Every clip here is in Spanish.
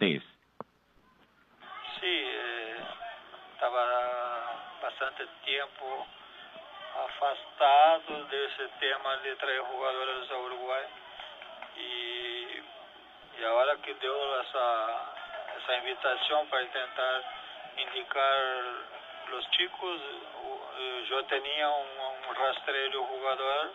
antes. Sí, estaba bastante tiempo afastado de ese tema de traer jugadores a Uruguay y ahora que dio esa invitación para intentar indicar los chicos, yo tenía un rastreo de jugadores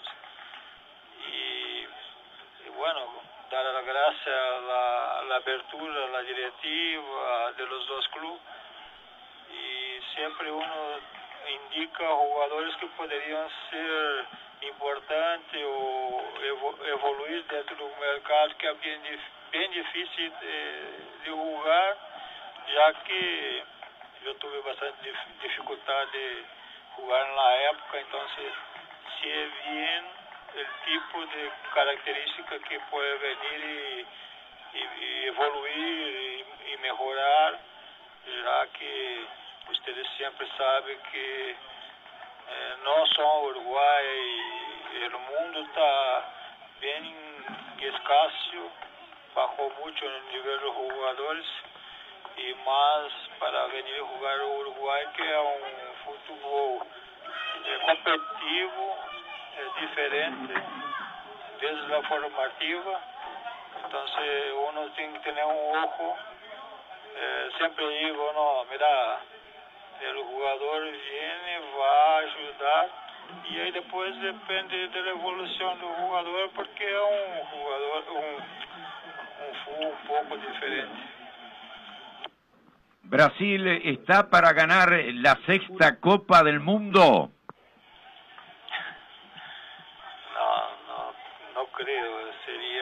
y bueno, dar las gracias a la apertura, a la directiva de los dos clubes y siempre uno indica jugadores que podrían ser importantes o evoluir dentro de un mercado que es bien difícil de jugar, ya que yo tuve bastante dificultad de jugar en la época, entonces si es bien el tipo de característica que puede venir y evoluir y mejorar, ya que ustedes siempre saben que no solo Uruguay, el mundo está bien escaso, bajó mucho el nivel de jugadores y más para venir a jugar Uruguay, que es un fútbol competitivo, diferente, desde la formativa, entonces uno tiene que tener un ojo, siempre digo, no, mira, el jugador viene, va a ayudar y ahí después depende de la evolución del jugador porque es un jugador, un fútbol un poco diferente. ¿Brasil está para ganar la 6ª Copa del Mundo? No creo,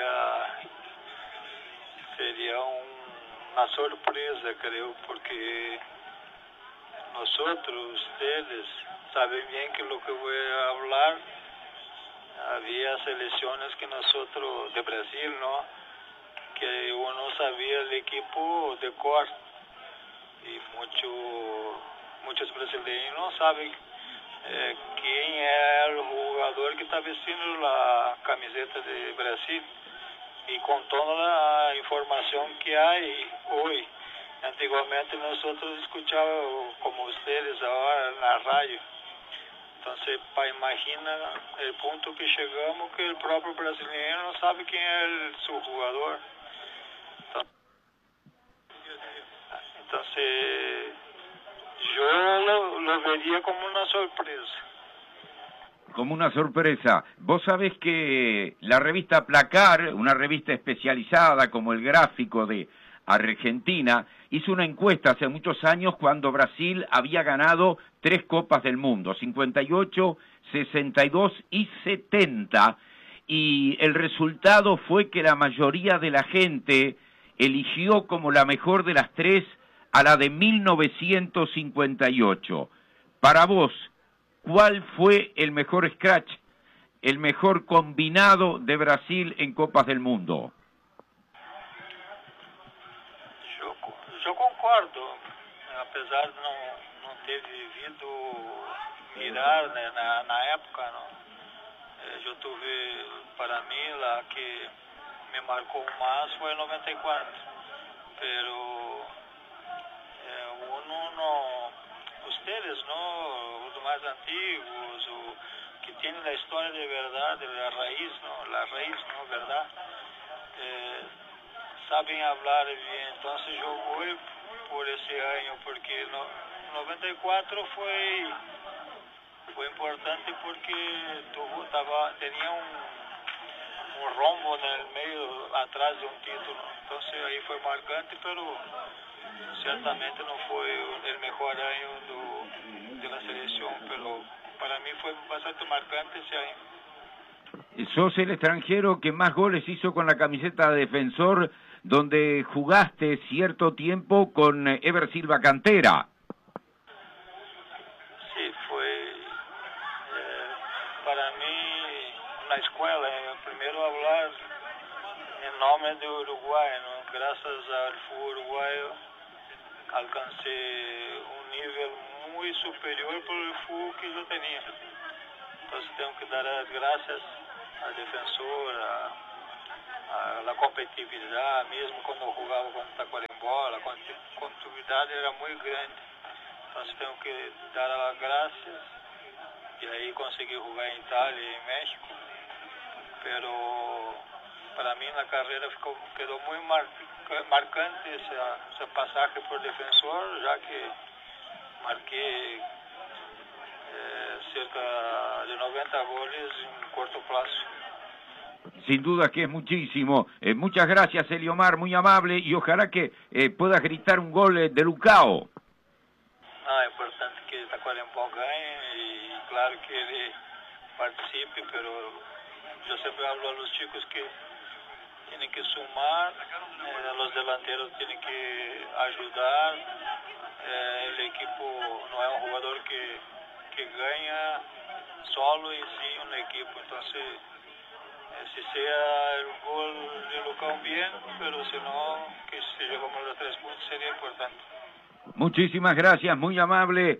sería una sorpresa, creo, porque nosotros, ustedes, saben bien que lo que voy a hablar, había selecciones que nosotros, de Brasil, ¿no? Que uno sabía el equipo de cor y muchos brasileños no saben quién es el jugador que está vestiendo la camiseta de Brasil y con toda la información que hay hoy. Antiguamente nosotros escuchábamos como ustedes ahora en la radio. Entonces, para imaginar el punto que llegamos, que el propio brasileño no sabe quién es su jugador. Entonces, yo lo vería como una sorpresa. Como una sorpresa. Vos sabés que la revista Placar, una revista especializada como el Gráfico de Argentina, hizo una encuesta hace muchos años cuando Brasil había ganado 3 Copas del Mundo, 58, 62 y 70, y el resultado fue que la mayoría de la gente eligió como la mejor de las 3 a la de 1958. Para vos, ¿cuál fue el mejor scratch, el mejor combinado de Brasil en Copas del Mundo? Yo concordo, apesar de não ter vivido mirar, né, na época, não. Eu tive, para mim, lá que me marcou mais foi 94, pero uno no, ustedes, ¿no? Los más antiguos, o que tienen la historia de verdad, de la raíz, ¿no? La raíz, ¿no? ¿Verdad? Saben hablar bien, entonces yo voy por ese año, porque 94 fue importante porque tenía un rombo en el medio, atrás de un título, entonces ahí fue marcante, pero ciertamente no fue el mejor año de la selección, pero para mí fue bastante marcante ese año. Sos el extranjero que más goles hizo con la camiseta de Defensor, donde jugaste cierto tiempo con Ever Silva Cantera. Sí, fue para mí una escuela. Primero hablar en nombre de Uruguay, ¿no? Gracias al fútbol uruguayo alcancé un nivel muy superior por el fútbol que yo tenía. Entonces tengo que dar las gracias al Defensor, a la competitividad, mesmo quando eu jogava contra Tacuarembó. continuidade era muito grande. Então tenho que dar as graças e aí consegui jogar em Itália e em México. Pero para mim na carreira quedou muito marcante essa passagem por Defensor, já que marquei cerca de 90 goles en corto plazo. Sin duda que es muchísimo. Muchas gracias, Eliomar, muy amable, y ojalá que puedas gritar un gol de Lucao. É importante que Tacuarembó ganhe e claro que ele participe, pero eu sempre hablo a los chicos que tienen que sumar, los delanteros tienen que ayudar, el equipo no es un jugador que gana solo y sí un equipo, entonces si sea el gol de Lucão bien, pero si no, que si llegamos a los 3 puntos sería importante. Muchísimas gracias, muy amable.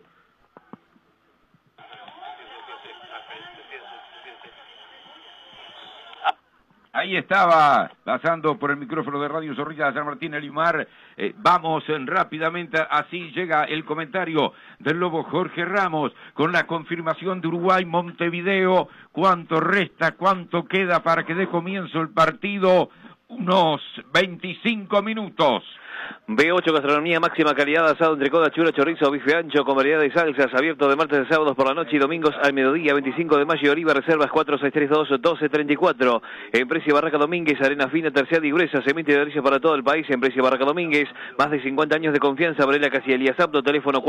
Ahí estaba, pasando por el micrófono de Radio Zorrilla de San Martín, Eliomar. Vamos rápidamente, así llega el comentario del Lobo Jorge Ramos, con la confirmación de Uruguay-Montevideo. ¿Cuánto resta, cuánto queda para que dé comienzo el partido? Unos 25 minutos. B8 Gastronomía, máxima calidad, asado, entrecoda, chura, chorizo, bife ancho con variedad de salsas, abierto de martes a sábados por la noche y domingos al mediodía. 25 de mayo, Oliva, reservas 4632-1234. En Precio Barraca Domínguez, arena fina, terciada y gruesa, cemento y ladrillo para todo el país. En Precio Barraca Domínguez, más de 50 años de confianza. Varela Casi Elías Apto, teléfono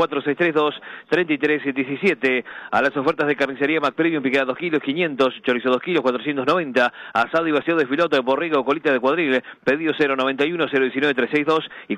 4632-3377. A las ofertas de carnicería Mac Premium, picada 2 kilos, 500, chorizo 2 kilos, 490. Asado y vacío de filoto de borrego o colita de cuadril. Pedido 091-019-362 y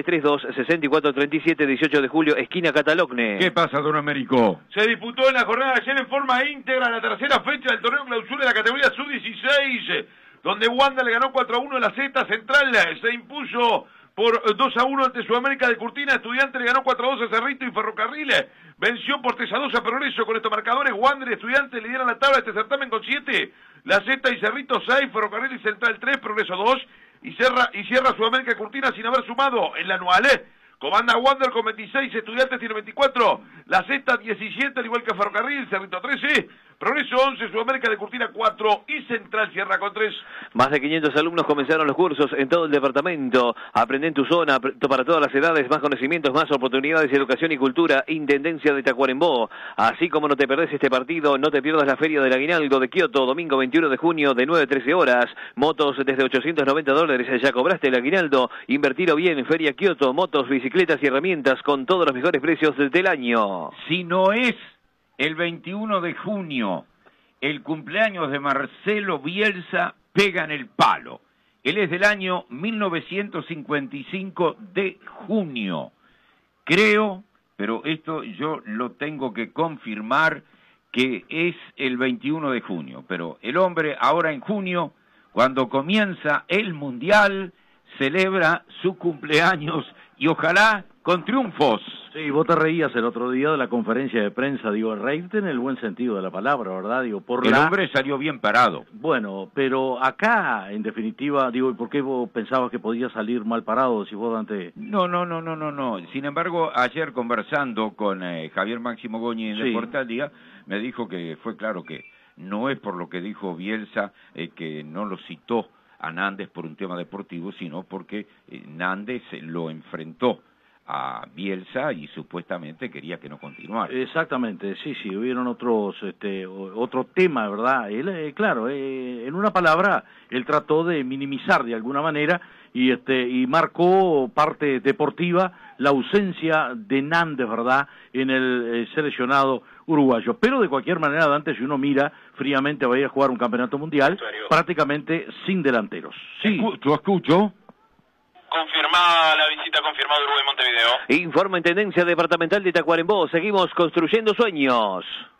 4632-6437, 18 de julio, esquina Catalocne. ¿Qué pasa, don Américo? Se disputó en la jornada de ayer en forma íntegra la tercera fecha del torneo clausura de la categoría Sub-16, donde Wanda le ganó 4-1 a la Z Central, se impuso por 2-1 ante Sudamérica de Curtina. Estudiante le ganó 4-2 a Cerrito y Ferrocarril venció por 3-2 a Progreso. Con estos marcadores, Wander y Estudiantes lideran la tabla de este certamen con 7, la Z y Cerrito 6, Ferrocarril y Central 3, Progreso 2, y cierra Sudamérica de Curtina sin haber sumado en la anual. Comanda Wander con 26, Estudiantes tiene 24, la Z 17, al igual que Ferrocarril, Cerrito 13, Progreso 11, Sudamérica de Curtina 4 y Central cierra con 3. Más de 500 alumnos comenzaron los cursos en todo el departamento. Aprende en tu zona, para todas las edades, más conocimientos, más oportunidades, educación y cultura. Intendencia de Tacuarembó. Así como no te perdés este partido, no te pierdas la Feria del Aguinaldo de Kioto, domingo 21 de junio de 9 a 13 horas. Motos desde $890, ya cobraste el aguinaldo. Invertilo bien, Feria Kioto, motos, bicicletas y herramientas con todos los mejores precios del año. Si no es el 21 de junio, el cumpleaños de Marcelo Bielsa, pega en el palo. Él es del año 1955 de junio. Creo, pero esto yo lo tengo que confirmar, que es el 21 de junio. Pero el hombre ahora en junio, cuando comienza el Mundial, celebra su cumpleaños y ojalá con triunfos. Sí, vos te reías el otro día de la conferencia de prensa, digo, reírte en el buen sentido de la palabra, ¿verdad? Digo, el hombre salió bien parado. Bueno, pero acá, en definitiva, digo, ¿y por qué vos pensabas que podía salir mal parado si vos Dante? No. Sin embargo, ayer conversando con Javier Máximo Goñi en Deportes al Día, me dijo que fue claro que no es por lo que dijo Bielsa, que no lo citó a Nández por un tema deportivo, sino porque Nández lo enfrentó a Bielsa y supuestamente quería que no continuara. Exactamente, sí, hubieron otro tema, ¿verdad? Él, claro, en una palabra, él trató de minimizar de alguna manera y marcó parte deportiva la ausencia de Nández, ¿verdad?, en el seleccionado uruguayo. Pero de cualquier manera, Dante, si uno mira fríamente, va a ir a jugar un campeonato mundial prácticamente sin delanteros. Sí, yo escucho. Confirmada la visita, confirmado Uruguay-Montevideo. Informa en Tendencia Departamental de Tacuarembó. Seguimos construyendo sueños.